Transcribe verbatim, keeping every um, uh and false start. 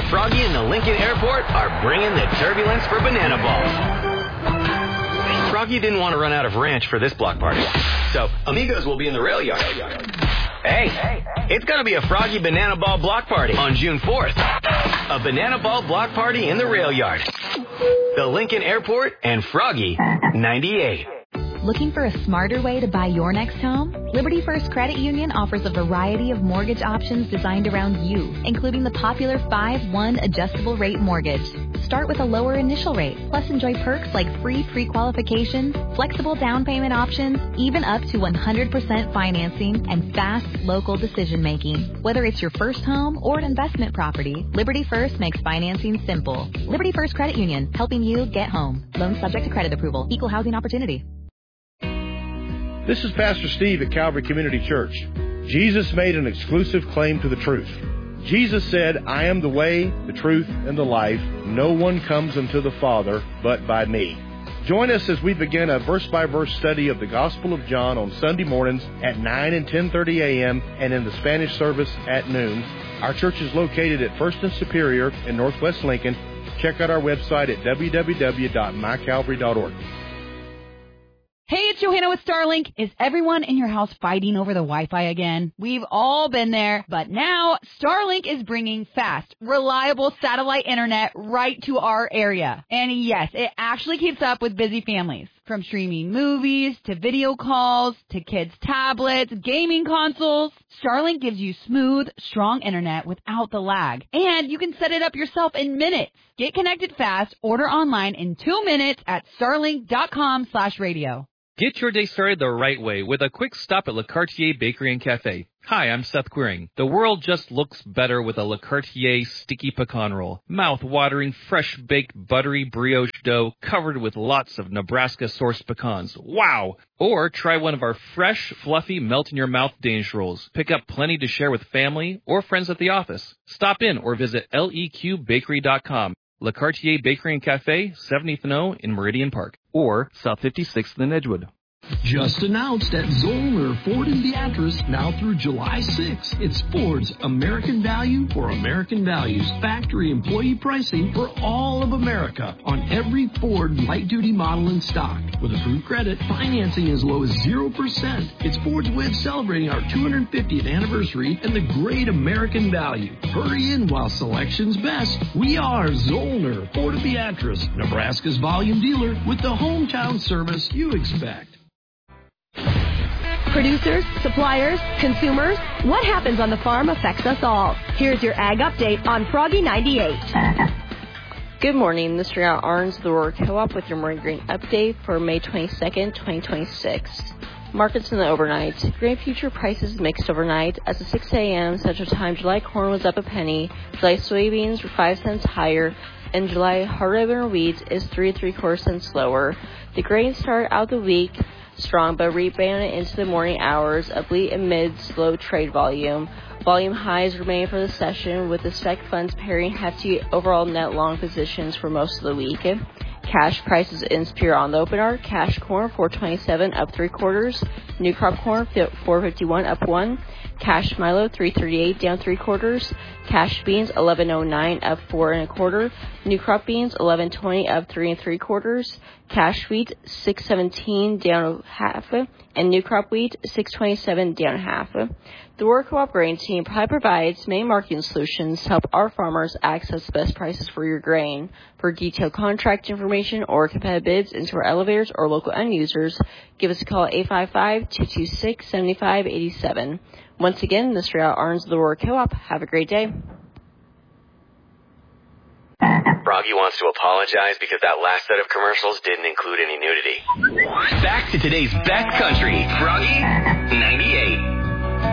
Froggy and the Lincoln Airport are bringing the turbulence for Banana Ball. Froggy didn't want to run out of ranch for this block party, so Amigos will be in the rail yard. Hey, it's going to be a Froggy Banana Ball block party on June fourth. A Banana Ball block party in the rail yard. The Lincoln Airport and Froggy ninety-eight. Looking for a smarter way to buy your next home? Liberty First Credit Union offers a variety of mortgage options designed around you, including the popular five one adjustable rate mortgage. Start with a lower initial rate, plus enjoy perks like free pre-qualification, flexible down payment options, even up to one hundred percent financing, and fast local decision-making. Whether it's your first home or an investment property, Liberty First makes financing simple. Liberty First Credit Union, helping you get home. Loan subject to credit approval. Equal housing opportunity. This is Pastor Steve at Calvary Community Church. Jesus made an exclusive claim to the truth. Jesus said, I am the way, the truth, and the life. No one comes unto the Father but by me. Join us as we begin a verse-by-verse study of the Gospel of John on Sunday mornings at nine and ten thirty a.m. and in the Spanish service at noon. Our church is located at First and Superior in Northwest Lincoln. Check out our website at w w w dot my calvary dot org. Hey, it's Johanna with Starlink. Is everyone in your house fighting over the Wi-Fi again? We've all been there, but now Starlink is bringing fast, reliable satellite internet right to our area. And yes, it actually keeps up with busy families. From streaming movies, to video calls, to kids' tablets, gaming consoles, Starlink gives you smooth, strong internet without the lag. And you can set it up yourself in minutes. Get connected fast, order online in two minutes at starlink dot com slash radio. Get your day started the right way with a quick stop at Le Cartier Bakery and Cafe. Hi, I'm Seth Quiring. The world just looks better with a Le Cartier sticky pecan roll. Mouth-watering, fresh-baked, buttery brioche dough covered with lots of Nebraska-sourced pecans. Wow! Or try one of our fresh, fluffy, melt-in-your-mouth Danish rolls. Pick up plenty to share with family or friends at the office. Stop in or visit L E Q bakery dot com. Le Cartier Bakery and Cafe, seventieth and O in Meridian Park, or South fifty-sixth in Edgewood. Just announced at Zollner Ford in Beatrice, now through July sixth. It's Ford's American Value for American Values. Factory employee pricing for all of America on every Ford light-duty model in stock. With approved credit, financing as low as zero percent. It's Ford's way of celebrating our two hundred fiftieth anniversary and the great American value. Hurry in while selection's best. We are Zollner Ford of Beatrice, Nebraska's volume dealer with the hometown service you expect. Producers, suppliers, consumers, what happens on the farm affects us all. Here's your Ag Update on Froggy ninety-eight. Good morning, this is Rihanna Arns, the Aurora Co-op with your morning grain update for May twenty-second, twenty twenty-six. Markets in the overnight. Grain future prices mixed overnight. As of six a.m. Central Time, July corn was up a penny. July soybeans were five cents higher. And July hard red wheat is three and three quarter cents lower. The grain started out the week strong, but rebounded into the morning hours, upbeat amid slow trade volume. Volume highs remain for the session, with the S E C funds pairing hefty overall net long positions for most of the week. Cash prices in Superior on the open are cash corn four twenty-seven up three quarters, new crop corn four fifty-one up one, cash Milo three thirty-eight down three quarters, cash beans eleven oh nine up four and a quarter, new crop beans eleven twenty up three and three quarters, cash wheat six seventeen down half, and new crop wheat six twenty-seven down half. The Aurora Co-op grain team provides main marketing solutions to help our farmers access the best prices for your grain. For detailed contract information or competitive bids into our elevators or local end users, give us a call at eight five five, two two six, seven five eight seven. Once again, this is Rihanna Arns of the Aurora Co-op. Have a great day. Froggy wants to apologize because that last set of commercials didn't include any nudity. Back to today's best country, Froggy ninety-eight.